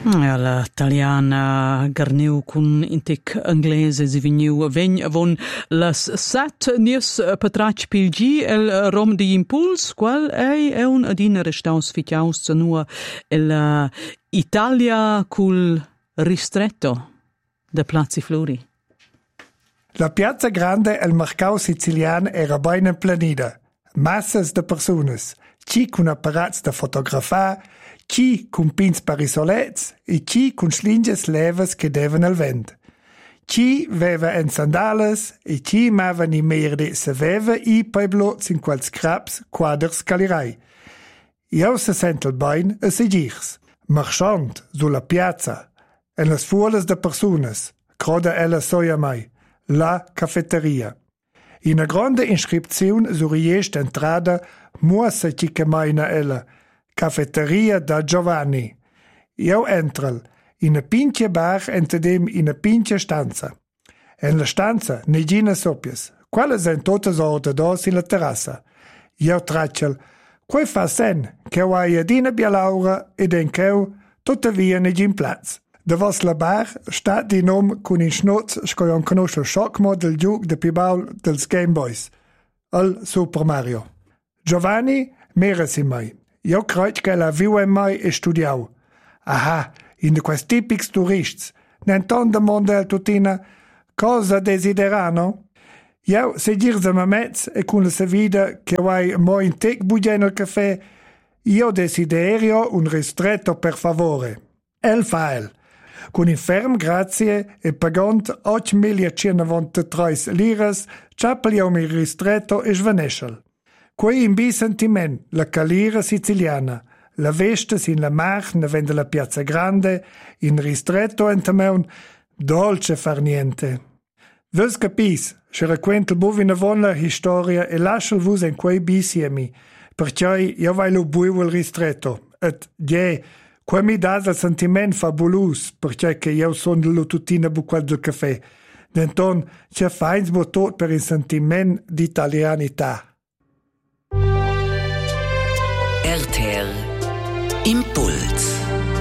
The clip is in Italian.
L'italiana garniu con intic inglese si vegniu von las sat nies patrac pilgi el rom di impuls qual è un adina restaus fitiaus nua el Italia cul ristretto de Plazi Flori. La piazza grande el mercau sicilian era bene planida. Massas de personas, chi cun apparats de fotografar, chi cun pins parisolets e chi cun slinges levas che devan al vent. Chi veva en sandales e chi mava ni merde se veva i pai blots in quals craps quaders calirai. Io se sentel bain e se girs. Marchant sulla piazza en las fuolas de personas, croda ella soia mai, la caffetteria. In a grande inscripzione su riest entrada muossa chi chiamaina ella, Caffetteria da Giovanni. Io entral, in a pinche bar entedem in a pinche stanza. En la stanza, negina soppias, quale sen totes ordedos in la terrassa. Io traccial, quei fa sen, che vai adina bialaura ed en cheu, tuttavia negin plaz. Davos la bar sta di nom con in schnutz scoion conosce il schockmo del giug de pibaul dels Game Boys, al Super Mario. Giovanni mera si mai. Io creut che la viu en mai e studiau. Aha, in de quest tipics turists, nenton de mondel tutina, cosa desiderano? Io se girs a mamez e con la sa vida che vai mo in tec bugen al caffè, io desiderio un ristretto per favore. El fa el. Con inferm grazie e pagont 8.193 liras, ciappel io mi ristretto e sveneschel. Quei in bi sentiment, la calira siciliana, la vestes in la marna vende la piazza grande, in ristretto entameun, dolce far niente. Vos capis, se raquentel bovina von la historia e lascial vus en quei bisiemi, perciò io vai lo buivo il ristretto, et quei mi dà il sentiment fabulous, perché che io son dello tutina buqual del caffè. Denton, c'è fains bo tot per il sentiment di italianità. RTL Impuls.